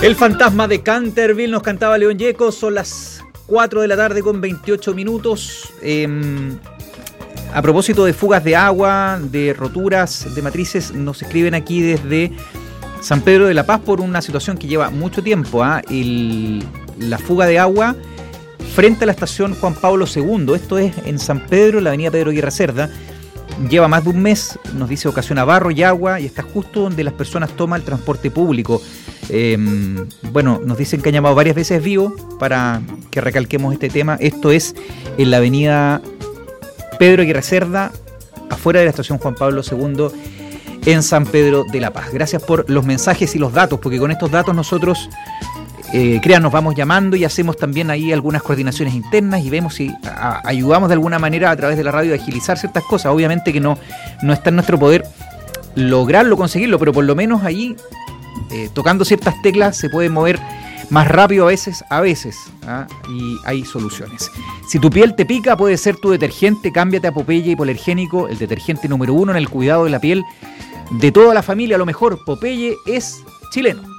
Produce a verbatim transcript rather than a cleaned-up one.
El fantasma de Canterville nos cantaba León Gieco. Son las cuatro de la tarde con veintiocho minutos. Eh, a propósito de fugas de agua, de roturas de matrices, nos escriben aquí desde San Pedro de la Paz por una situación que lleva mucho tiempo. ¿eh? El, la fuga de agua frente a la estación Juan Pablo segundo. Esto es en San Pedro, en la avenida Pedro Aguirre Cerda. Lleva más de un mes, nos dice, ocasiona barro y agua y está justo donde las personas toman el transporte público. Eh, bueno, nos dicen que han llamado varias veces vivo para que recalquemos este tema. Esto es en la avenida Pedro Aguirre Cerda, afuera de la estación Juan Pablo segundo, en San Pedro de la Paz. Gracias por los mensajes y los datos, porque con estos datos nosotros, eh, crean, nos vamos llamando y hacemos también ahí algunas coordinaciones internas y vemos si a, ayudamos de alguna manera a través de la radio a agilizar ciertas cosas. Obviamente que no, no está en nuestro poder lograrlo, conseguirlo, pero por lo menos ahí, eh, tocando ciertas teclas, se puede mover más rápido a veces, a veces, ¿ah? Y hay soluciones. Si tu piel te pica, puede ser tu detergente. Cámbiate a Popeye Hipoalergénico, el detergente número uno en el cuidado de la piel de toda la familia. A lo mejor Popeye es chileno.